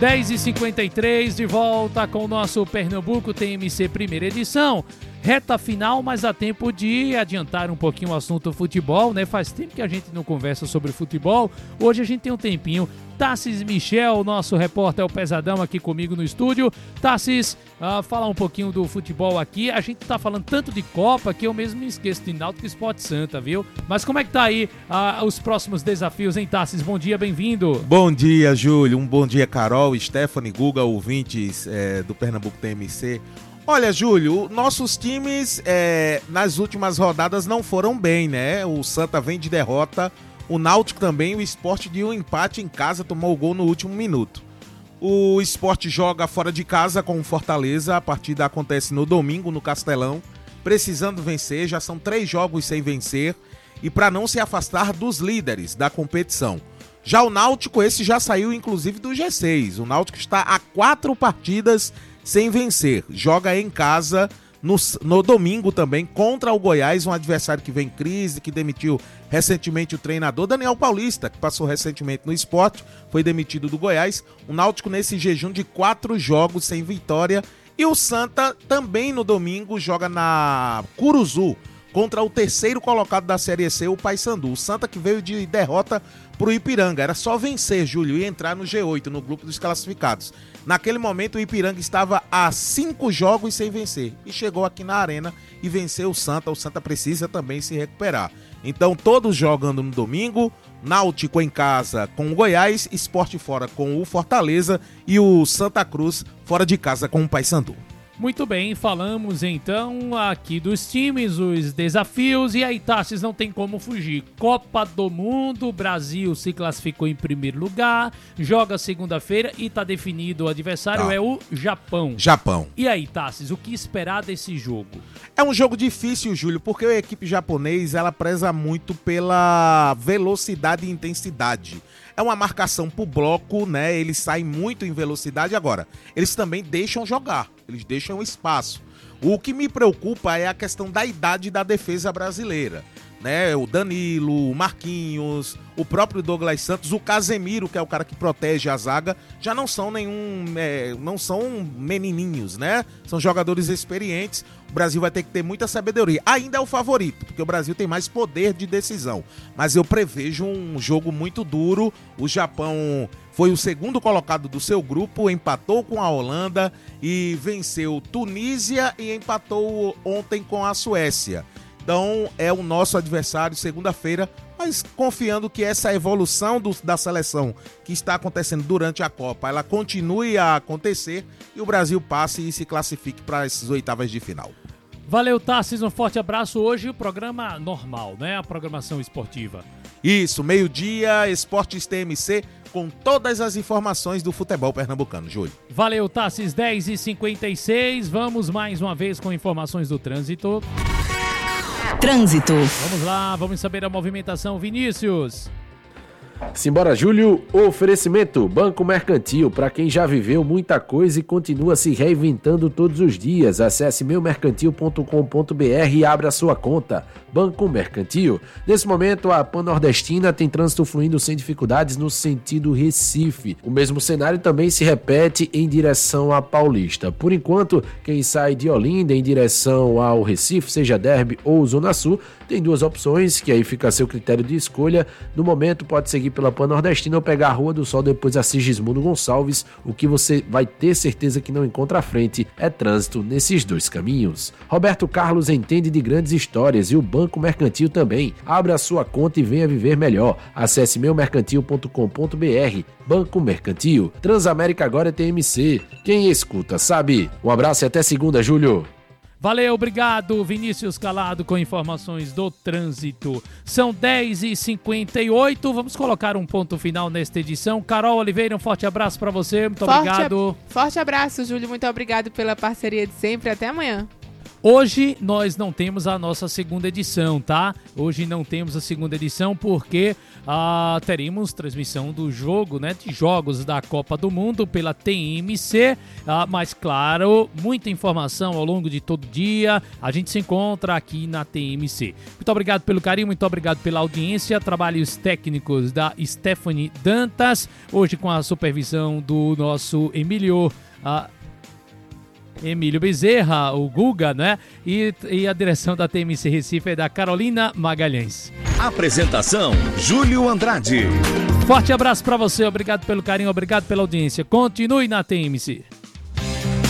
10h53, de volta com o nosso Pernambuco TMC primeira edição. Reta final, mas há tempo de adiantar um pouquinho o assunto futebol, né? Faz tempo que a gente não conversa sobre futebol. Hoje a gente tem um tempinho. Tassis Michel, nosso repórter, é o Pesadão aqui comigo no estúdio. Tassis, falar um pouquinho do futebol aqui. A gente tá falando tanto de Copa que eu mesmo me esqueço de Náutico e Sport Santa, viu? Mas como é que tá aí os próximos desafios, hein, Tassis? Bom dia, bem-vindo. Bom dia, Júlio. Um bom dia, Carol, Stephanie, Guga, ouvintes do Pernambuco TMC. Olha, Júlio, nossos times nas últimas rodadas não foram bem, né? O Santa vem de derrota, o Náutico também, o Sport de um empate em casa, tomou o gol no último minuto. O Sport joga fora de casa com o Fortaleza, a partida acontece no domingo no Castelão, precisando vencer, já são 3 jogos sem vencer e para não se afastar dos líderes da competição. Já o Náutico, esse já saiu inclusive do G6, o Náutico está a 4 partidas sem vencer, joga em casa no domingo também contra o Goiás, um adversário que vem em crise, que demitiu recentemente o treinador Daniel Paulista, que passou recentemente no Sport, foi demitido do Goiás. O Náutico nesse jejum de 4 jogos sem vitória, e o Santa também no domingo joga na Curuzu contra o 3º colocado da Série C, o Paysandu. O Santa que veio de derrota pro Ipiranga, era só vencer, Júlio, e entrar no G8, no grupo dos classificados. Naquele momento o Ipiranga estava a 5 jogos sem vencer e chegou aqui na Arena e venceu o Santa precisa também se recuperar. Então todos jogando no domingo, Náutico em casa com o Goiás, Sport fora com o Fortaleza e o Santa Cruz fora de casa com o Paysandu. Muito bem, falamos então aqui dos times, os desafios, e aí, Tassis, não tem como fugir. Copa do Mundo, o Brasil se classificou em primeiro lugar, joga segunda-feira e tá definido o adversário, é o Japão. E aí, Tassis, o que esperar desse jogo? É um jogo difícil, Júlio, porque a equipe japonesa, ela preza muito pela velocidade e intensidade. É uma marcação pro bloco, né? Eles saem muito em velocidade. Agora, eles também deixam jogar, eles deixam espaço. O que me preocupa é a questão da idade da defesa brasileira, né? O Danilo, o Marquinhos, o próprio Douglas Santos, o Casemiro, que é o cara que protege a zaga, já não são não são menininhos, né? São jogadores experientes. O Brasil vai ter que ter muita sabedoria. Ainda é o favorito, porque o Brasil tem mais poder de decisão. Mas eu prevejo um jogo muito duro. O Japão foi o 2º colocado do seu grupo, empatou com a Holanda e venceu Tunísia e empatou ontem com a Suécia. Então é o nosso adversário segunda-feira, mas confiando que essa evolução da seleção que está acontecendo durante a Copa, ela continue a acontecer e o Brasil passe e se classifique para essas oitavas de final. Valeu, Tassis, um forte abraço. Hoje o programa normal, né? A programação esportiva. Isso, meio-dia, Esportes TMC, com todas as informações do futebol pernambucano, Júlio. Valeu, Tassis, 10h56. Vamos mais uma vez com informações do trânsito. Vamos lá, vamos saber a movimentação, Vinícius. Simbora, Júlio. Oferecimento Banco Mercantil, para quem já viveu muita coisa e continua se reinventando todos os dias. Acesse meumercantil.com.br e abra sua conta. Banco Mercantil. Nesse momento, a Pan-Nordestina tem trânsito fluindo sem dificuldades no sentido Recife. O mesmo cenário também se repete em direção à Paulista. Por enquanto, quem sai de Olinda em direção ao Recife, seja Derby ou Zona Sul, tem 2 opções, que aí fica a seu critério de escolha. No momento, pode seguir pela Pan-Nordestina ou pegar a Rua do Sol, depois a Sigismundo Gonçalves. O que você vai ter certeza que não encontra à frente é trânsito nesses 2 caminhos. Roberto Carlos entende de grandes histórias e o Banco Mercantil também. Abra a sua conta e venha viver melhor. Acesse meumercantil.com.br. Banco Mercantil. Transamérica agora é TMC. Quem escuta sabe. Um abraço e até segunda, Júlio. Valeu, obrigado, Vinícius Calado, com informações do trânsito. São 10h58, vamos colocar um ponto final nesta edição. Carol Oliveira, um forte abraço para você, muito obrigado. Forte abraço, Júlio, muito obrigado pela parceria de sempre, até amanhã. Hoje nós não temos a nossa segunda edição, tá? Hoje não temos a segunda edição porque teremos transmissão do jogo, né? De jogos da Copa do Mundo pela TMC. Mas claro, muita informação ao longo de todo dia. A gente se encontra aqui na TMC. Muito obrigado pelo carinho, muito obrigado pela audiência. Trabalhos técnicos da Stephanie Dantas. Hoje com a supervisão do nosso Emílio Bezerra, o Guga, né? E a direção da TMC Recife é da Carolina Magalhães. Apresentação, Júlio Andrade. Forte abraço pra você, obrigado pelo carinho, obrigado pela audiência. Continue na TMC.